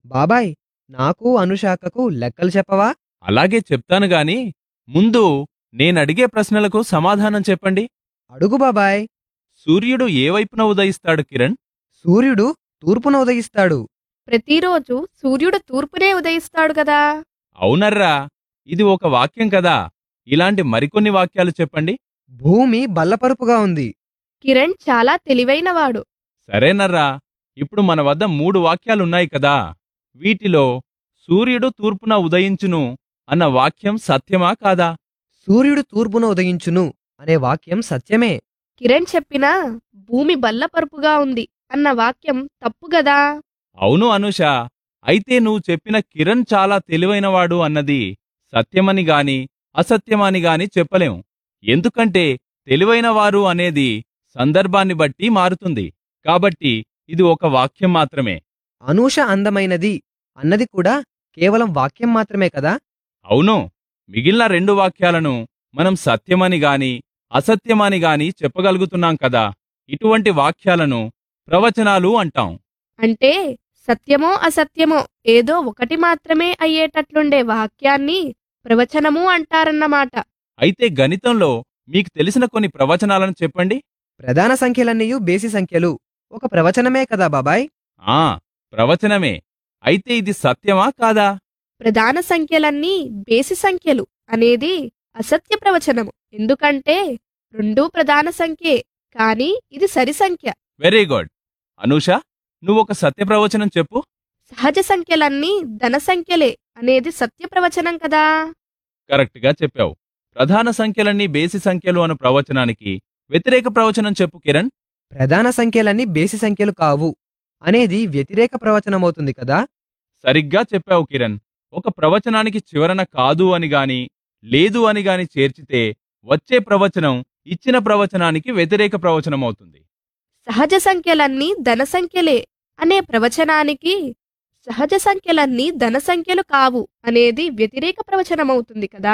బాబాయ్, నాకు అనుశాఖకు లెక్కలు చెప్పవా? అలాగే చెప్తాను గాని ముందు నేనడిగే ప్రశ్నలకు సమాధానం చెప్పండి. అడుగు బాబాయ్. సూర్యుడు ఏ వైపున ఉదయిస్తాడు కిరణ్? సూర్యుడు తూర్పున ఉదయిస్తాడు. ప్రతిరోజు సూర్యుడు తూర్పునే ఉదయిస్తాడు కదా. అవునర్రా, ఇది ఒక వాక్యం కదా. ఇలాంటి మరికొన్ని వాక్యాలు చెప్పండి. భూమి బల్లపరుపుగా ఉంది. కిరణ్ చాలా తెలివైనవాడు. సరేనర్రా, ఇప్పుడు మన వద్ద 3 వాక్యాలున్నాయి కదా. వీటిలో సూర్యుడు తూర్పున ఉదయించును అన్న వాక్యం సత్యమా కాదా? సూర్యుడు తూర్పున ఉదయించును అనే వాక్యం సత్యమే. కిరణ్ చెప్పిన భూమి బల్లపరుపుగా ఉంది అన్న వాక్యం తప్పు గదా. అవును అనూష, అయితే నువ్వు చెప్పిన కిరణ్ చాలా తెలివైనవాడు అన్నది సత్యమని గాని అసత్యమని గాని చెప్పలేం. ఎందుకంటే తెలివైనవారు అనేది సందర్భాన్ని బట్టి మారుతుంది. కాబట్టి ఇది ఒక వాక్యం మాత్రమే. అనూష అందమైనది అన్నది కూడా కేవలం వాక్యం మాత్రమే కదా. అవును, మిగిలిన 2 వాక్యాలను మనం సత్యమని గాని అసత్యమని గాని చెప్పగలుగుతున్నాం కదా. ఇటువంటి వాక్యాలను ప్రవచనాలు అంటాం. అంటే సత్యమో అసత్యమో ఏదో ఒకటి మాత్రమే అయ్యేటట్లుండే వాక్యాన్ని ప్రవచనము అంటారన్నమాట. అయితే గణితంలో మీకు తెలిసిన కొన్ని ప్రవచనాలను చెప్పండి. ప్రధాన సంఖ్యలన్నీయు బేసి సంఖ్యలు ఒక ప్రవచనమే కదా బాబాయ్. ఆ, ప్రవచనమే. అయితే ఇది సత్యమా కాదా? ప్రధాన సంఖ్యలన్నీ బేసి సంఖ్యలు అనేది అసత్య ప్రవచనము. ఎందుకంటే రెండూ ప్రధాన సంఖ్యే, కాని ఇది సరి సంఖ్య. Very good. అనూష, నువ్వొక సత్య ప్రవచనం చెప్పు. సహజ సంఖ్యలన్నీ ధన సంఖ్యలే అనేది సత్య ప్రవచనం కదా. కరెక్ట్గా చెప్పావు. ప్రధాన సంఖ్యలన్నీ బేసి సంఖ్యలు అను ప్రవచనానికి వ్యతిరేక ప్రవచనం చెప్పు కిరణ్. ప్రధాన సంఖ్యలన్నీ బేసి సంఖ్యలు కావు అనేది వ్యతిరేక ప్రవచనమవుతుంది కదా. సరిగ్గా చెప్పావు కిరణ్. ఒక ప్రవచనానికి చివరన కాదు అని గాని లేదు అని గాని చేర్చితే వచ్చే ప్రవచనం ఇచ్చిన ప్రవచనానికి వ్యతిరేక ప్రవచనమవుతుంది. సహజ సంఖ్యలన్నీ ధన సంఖ్యలే అనే ప్రవచనానికి సహజ సంఖ్యలన్నీ ధన సంఖ్యలు కావు అనేది వ్యతిరేక ప్రవచనమవుతుంది కదా.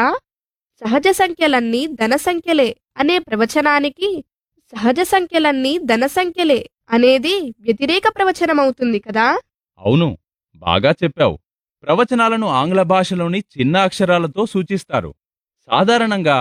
సహజ సంఖ్యలన్నీ ధన సంఖ్యలే అనే ప్రవచనానికి సహజ సంఖ్యలన్నీ ధన సంఖ్యలే అనేది వ్యతిరేక ప్రవచనమవుతుంది కదా. అవును, బాగా చెప్పావు. ప్రవచనాలను ఆంగ్ల భాషలోని చిన్న అక్షరాలతో సూచిస్తారు. సాధారణంగా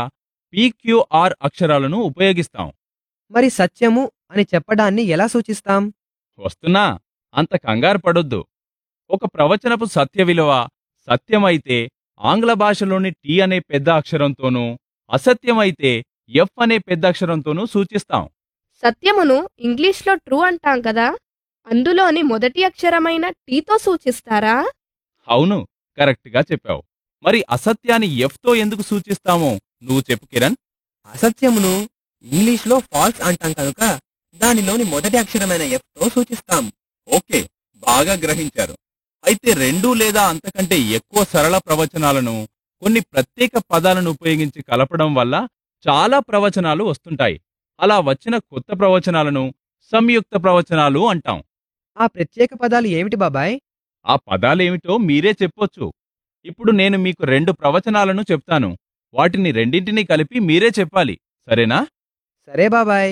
PQR అక్షరాలను ఉపయోగిస్తాం. మరి సత్యము అని చెప్పడాన్ని ఎలా సూచిస్తాం? వస్తున్నా, అంత కంగారు పడొద్దు. ఒక ప్రవచనపు సత్య విలువ సత్యమైతే ఆంగ్ల భాషలోని T అనే పెద్ద అక్షరంతోనూ, అసత్యమైతే F అనే పెద్ద అక్షరంతోనూ సూచిస్తాం. సత్యమును ఇంగ్లీష్లో ట్రూ అంటాం కదా, అందులోని మొదటి అక్షరమైన టీతో సూచిస్తారా? అవును, కరెక్ట్గా చెప్పావు. మరి అసత్యాన్ని F తో ఎందుకు సూచిస్తామో నువ్వు చెప్పు కిరణ్. అసత్యమును ఇంగ్లీష్లో ఫాల్స్ అంటాం కనుక దానిలోని మొదటి అక్షరమైన F తో సూచిస్తాం. ఓకే, బాగా గ్రహించారు. అయితే 2 లేదా అంతకంటే ఎక్కువ సరళ ప్రవచనాలను కొన్ని ప్రత్యేక పదాలను ఉపయోగించి కలపడం వల్ల చాలా ప్రవచనాలు వస్తుంటాయి. అలా వచ్చిన కొత్త ప్రవచనాలను సంయుక్త ప్రవచనాలు అంటాం. ఆ ప్రత్యేక పదాలు ఏమిటి బాబాయ్? ఆ పదాలేమిటో మీరే చెప్పొచ్చు. ఇప్పుడు నేను మీకు 2 ప్రవచనాలను చెప్తాను. వాటిని రెండింటినీ కలిపి మీరే చెప్పాలి, సరేనా? సరే బాబాయ్.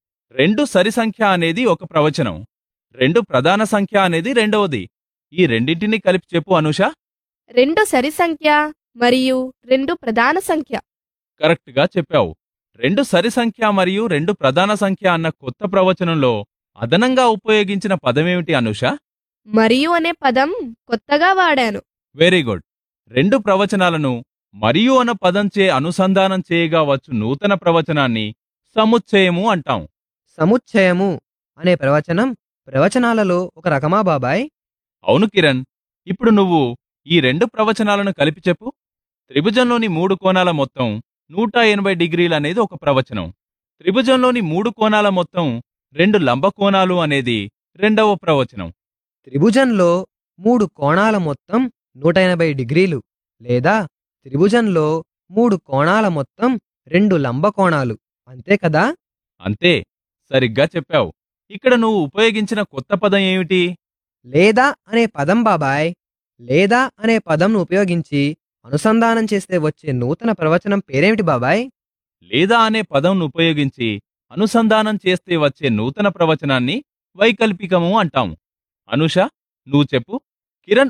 2 సరి సంఖ్య అనేది ఒక ప్రవచనం, 2 ప్రధాన సంఖ్య అనేది రెండవది. ఈ రెండింటినీ కలిపి చెప్పు అనూష. 2 సరి సంఖ్య మరియు 2 ప్రధాన సంఖ్య. కరెక్ట్గా చెప్పావు. 2 సరి సంఖ్య మరియు 2 ప్రధాన సంఖ్య అన్న కొత్త ప్రవచనంలో అదనంగా ఉపయోగించిన పదమేమిటి అనూష? మరియు అనే పదం కొత్తగా వాడాను. Very good. 2 ప్రవచనాలను మరియు అన్న పదంచే అనుసంధానం చేయగా వచ్చు నూతన ప్రవచనాన్ని సముచ్చయము అంటాం. సముచ్చయము అనే ప్రవచనం ప్రవచనాలలో ఒక రకమా బాబాయ్? అవును కిరణ్. ఇప్పుడు నువ్వు ఈ 2 ప్రవచనాలను కలిపి చెప్పు. త్రిభుజంలోని 3 కోణాల మొత్తం 180 డిగ్రీలనేది ఒక ప్రవచనం. త్రిభుజంలోని 3 కోణాల మొత్తం 2 లంబ కోణాలు అనేది రెండవ ప్రవచనం. త్రిభుజంలో 3 కోణాల మొత్తం 180 డిగ్రీలు లేదా త్రిభుజంలో 3 కోణాల మొత్తం 2 లంబ కోణాలు, అంతే కదా? అంతే, సరిగ్గా చెప్పావు. ఇక్కడ నువ్వు ఉపయోగించిన కొత్త పదం ఏమిటి? లేదా అనే పదం బాబాయ్. లేదా అనే పదంను ఉపయోగించి అనుసంధానం చేస్తే వచ్చే నూతన ప్రవచనం పేరేమిటి బాబాయ్? లేదా అనే పదంను ఉపయోగించి అనుసంధానం చేస్తే వచ్చే నూతన ప్రవచనాన్ని వైకల్పికము అంటాం. అనూష, నువ్వు చెప్పు. కిరణ్